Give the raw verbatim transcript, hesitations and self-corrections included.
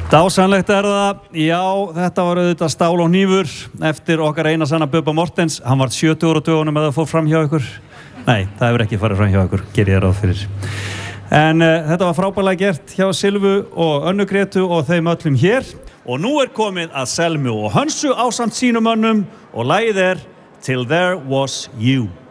Dásamlegt er það, já, þetta var auðvitað Stál og hnífur eftir okkar eina sanna Bubba Mortens. Hann var sjötugur á dögunum eða fór fram hjá ykkur. Nei, það hefur ekki farið fram hjá ykkur, ger ég ráð fyrir. En uh, þetta var frábærlega gert hjá Silvu og Önnu Grétu og þeim öllum hér. Og nú er komið að Selmu og Hönsu ásamt sínum önnum og lagið er Till There Was You.